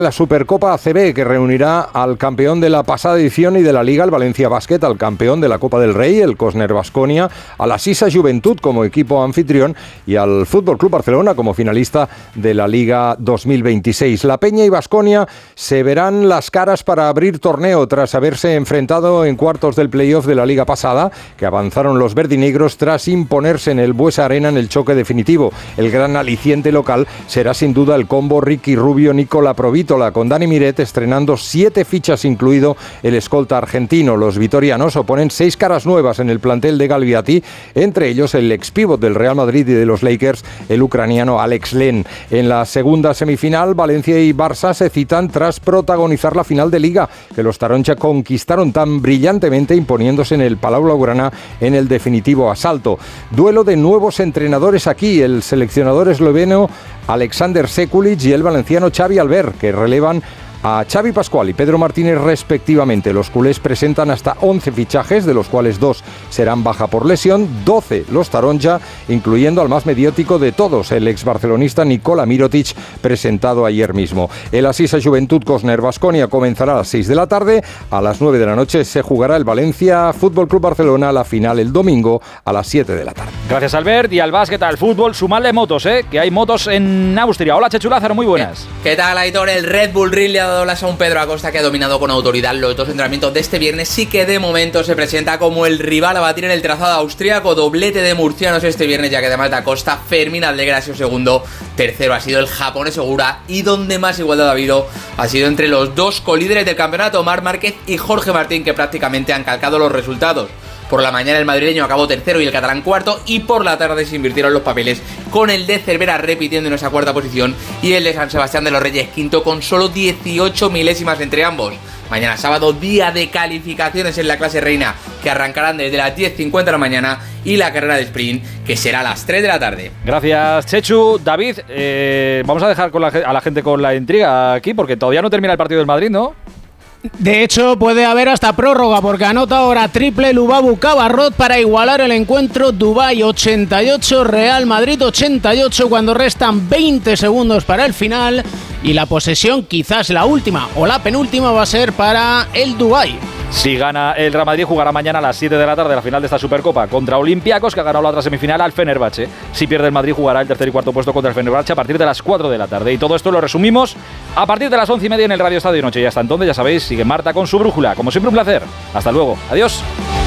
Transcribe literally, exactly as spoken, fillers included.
La Supercopa A C B, que reunirá al campeón de la pasada edición y de la Liga, el Valencia Basket, al campeón de la Copa del Rey, el Cosner Baskonia, a la Sisa Juventud como equipo anfitrión y al Fútbol Club Barcelona como finalista de la Liga dos mil veintiséis. La Peña y Baskonia se verán las caras para abrir torneo tras haberse enfrentado en cuartos del playoff de la Liga pasada, que avanzaron los verdinegros tras imponerse en el Buesa Arena en el choque definitivo. El gran aliciente local será sin duda el combo Ricky Rubio-Nicola Provito, con Dani Miret estrenando siete fichas, incluido el escolta argentino. Los vitorianos oponen seis caras nuevas en el plantel de Galviati, entre ellos el ex-pívot del Real Madrid y de los Lakers, el ucraniano Alex Len. En la segunda semifinal, Valencia y Barça se citan tras protagonizar la final de Liga, que los Taroncha conquistaron tan brillantemente, imponiéndose en el Palau Blaugrana en el definitivo asalto. Duelo de nuevos entrenadores aquí, el seleccionador esloveno Alexander Sekulic y el valenciano Xavi Albert, que relevan a Xavi Pascual y Pedro Martínez respectivamente. Los culés presentan hasta once fichajes, de los cuales dos serán baja por lesión, doce los Taronja, incluyendo al más mediático de todos, el exbarcelonista Nikola Mirotic, presentado ayer mismo. El Asisa Juventud Cosner Baskonia comenzará a las seis de la tarde, a las nueve de la noche se jugará el Valencia Fútbol Club Barcelona, la final el domingo a las siete de la tarde. Gracias, Albert. Y al básquet, al fútbol, sumarle motos, ¿eh? Que hay motos en Austria. Hola, Chechu Lázaro, muy buenas. ¿Qué, qué tal, Aitor? El Red Bull Ring le ha dado las a un Pedro Acosta que ha dominado con autoridad los dos entrenamientos de este viernes y que de momento se presenta como el rival a batir en el trazado austríaco. Doblete de murcianos este viernes, ya que además de Acosta, Fermín Alegra ha sido segundo, tercero ha sido el japonés Segura, y donde más igualdad ha habido ha sido entre los dos colíderes del campeonato, Marc Márquez y Jorge Martín, que prácticamente han calcado los resultados. Por la mañana el madrileño acabó tercero y el catalán cuarto, y por la tarde se invirtieron los papeles con el de Cervera repitiendo en esa cuarta posición y el de San Sebastián de los Reyes quinto con solo dieciocho milésimas entre ambos. Mañana sábado, día de calificaciones en la clase reina, que arrancarán desde las diez cincuenta de la mañana, y la carrera de sprint, que será a las tres de la tarde. Gracias, Chechu. David, eh, vamos a dejar con la, a la gente con la intriga aquí, porque todavía no termina el partido del Madrid, ¿no? De hecho, puede haber hasta prórroga, porque anota ahora triple Lubabu Cabarrot para igualar el encuentro. Dubái ochenta y ocho, Real Madrid ochenta y ocho, cuando restan veinte segundos para el final, y la posesión, quizás la última o la penúltima, va a ser para el Dubái. Si gana el Real Madrid, jugará mañana a las siete de la tarde la final de esta Supercopa contra Olympiacos, que ha ganado la otra semifinal al Fenerbahce. Si pierde el Madrid, jugará el tercer y cuarto puesto contra el Fenerbahce a partir de las cuatro de la tarde. Y todo esto lo resumimos a partir de las once y media en el Radio Estadio Noche. Y hasta entonces, ya sabéis, sigue Marta con su brújula. Como siempre, un placer. Hasta luego. Adiós.